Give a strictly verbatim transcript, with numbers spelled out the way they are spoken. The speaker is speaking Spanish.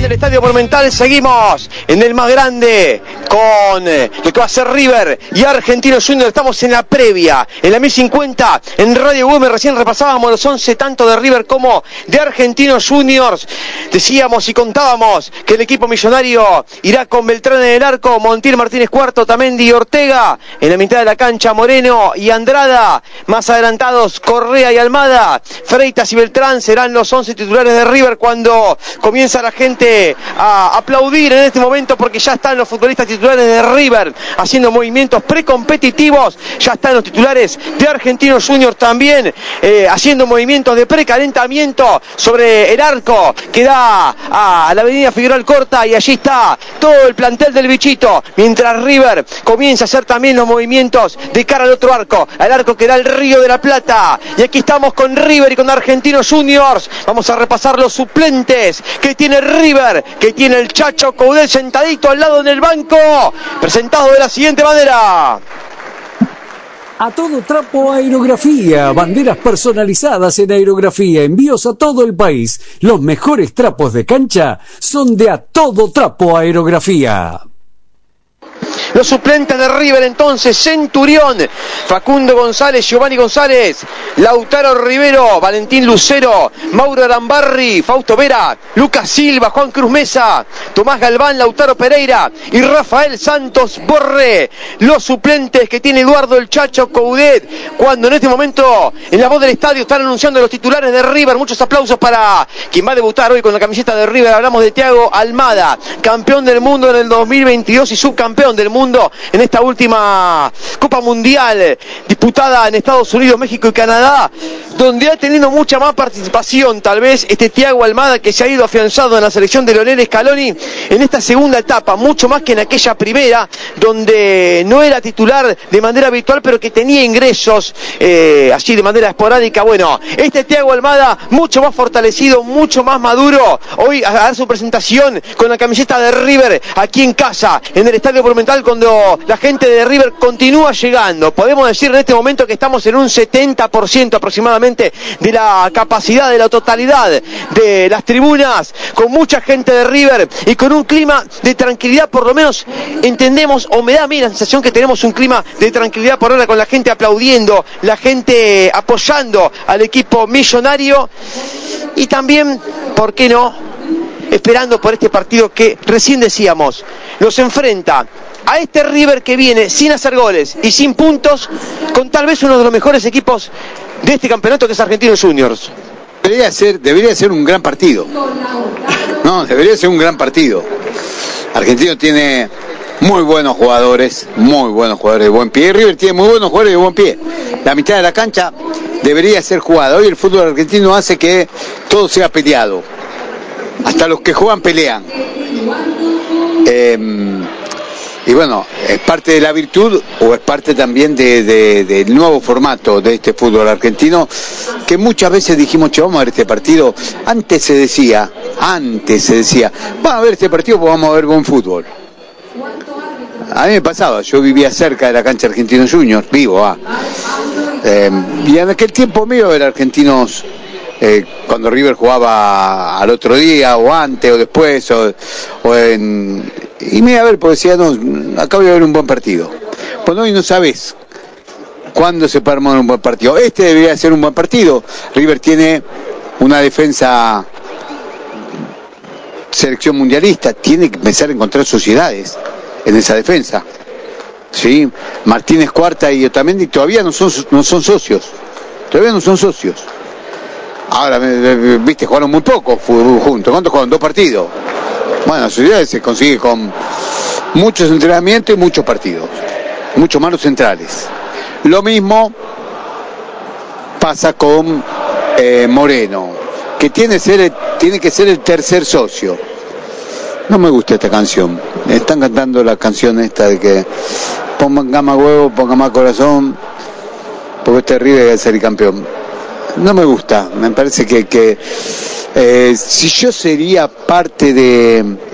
del Estadio Monumental. Seguimos en el más grande con eh, lo que va a ser River y Argentinos Juniors. Estamos en la previa, en la mil cincuenta, en Radio U M. Recién repasábamos los once tanto de River como de Argentinos Juniors. Decíamos y contábamos que el equipo millonario irá con Beltrán en el arco, Montiel, Martínez Cuarto, Tamendi y Ortega. En la mitad de la cancha, Moreno y Andrada. Más adelantados, Correa y Almada. Freitas y Beltrán serán los once titulares de River cuando comienza la gente a aplaudir en este momento, porque ya están los futbolistas titulares de River haciendo movimientos precompetitivos. Ya están los titulares de Argentinos Juniors también eh, haciendo movimientos de precalentamiento sobre el arco que da a la avenida Figueroa Alcorta, y allí está todo el plantel del bichito, mientras River comienza a hacer también los movimientos de cara al otro arco, al arco que da el Río de la Plata. Y aquí estamos con River y con Argentinos Juniors. Vamos a repasar los suplentes que tiene River, que tiene el Chacho Coudet sentadito al lado en el banco, presentado de la siguiente manera. A todo trapo aerografía, banderas personalizadas en aerografía, envíos a todo el país. Los mejores trapos de cancha son de A Todo Trapo Aerografía. Los suplentes de River entonces: Centurión, Facundo González, Giovanni González, Lautaro Rivero, Valentín Lucero, Mauro Arambarri, Fausto Vera, Lucas Silva, Juan Cruz Mesa, Tomás Galván, Lautaro Pereira y Rafael Santos Borre. Los suplentes que tiene Eduardo el Chacho Coudet, cuando en este momento en la voz del estadio están anunciando los titulares de River. Muchos aplausos para quien va a debutar hoy con la camiseta de River. Hablamos de Thiago Almada, campeón del mundo en el dos mil veintidós y subcampeón del mundo en esta última Copa Mundial disputada en Estados Unidos, México y Canadá, donde ha tenido mucha más participación tal vez este Thiago Almada, que se ha ido afianzado en la selección de Lionel Scaloni en esta segunda etapa, mucho más que en aquella primera, donde no era titular de manera habitual, pero que tenía ingresos eh, así de manera esporádica. Bueno, este Thiago Almada mucho más fortalecido, mucho más maduro, hoy a dar su presentación con la camiseta de River aquí en casa, en el Estadio Monumental, cuando la gente de River continúa llegando. Podemos decir en este momento que estamos en un setenta por ciento aproximadamente de la capacidad, de la totalidad de las tribunas, con mucha gente de River y con un clima de tranquilidad. Por lo menos entendemos, o me da a mí la sensación que tenemos un clima de tranquilidad por ahora, con la gente aplaudiendo, la gente apoyando al equipo millonario, y también, ¿por qué no?, esperando por este partido que recién decíamos, los enfrenta a este River que viene sin hacer goles y sin puntos, con tal vez uno de los mejores equipos de este campeonato, que es Argentinos Juniors. Debería ser, debería ser un gran partido. No, debería ser un gran partido. Argentino tiene muy buenos jugadores, muy buenos jugadores de buen pie. River tiene muy buenos jugadores de buen pie. La mitad de la cancha debería ser jugada. Hoy el fútbol argentino hace que todo sea peleado. Hasta los que juegan pelean. Eh, y bueno, es parte de la virtud, o es parte también de, de, del nuevo formato de este fútbol argentino, que muchas veces dijimos: che, vamos a ver este partido. Antes se decía, antes se decía, vamos a ver este partido porque vamos a ver buen fútbol. A mí me pasaba, yo vivía cerca de la cancha de Argentinos Juniors, vivo, ah. Eh, y en aquel tiempo me iba a ver Argentinos. Eh, cuando River jugaba al otro día, o antes, o después, o, o en... y me iba a ver, porque decía: no, acabo de ver un buen partido. Pues hoy no sabes cuándo se puede armar un buen partido. Este debería ser un buen partido. River tiene una defensa selección mundialista, tiene que empezar a encontrar sociedades en esa defensa. ¿Sí? Martínez Cuarta y Otamendi todavía no son, no son socios. Todavía no son socios. Ahora, viste, jugaron muy poco juntos. ¿Cuántos jugaron? Dos partidos. Bueno, la sociedad se consigue con muchos entrenamientos y muchos partidos. Muchos malos centrales. Lo mismo pasa con eh, Moreno, que tiene, ser, tiene que ser el tercer socio. No me gusta esta canción. Están cantando la canción esta de que pongan más huevo, pongan más corazón, porque este River debe ser el campeón. No me gusta, me parece que, que eh, si yo sería parte de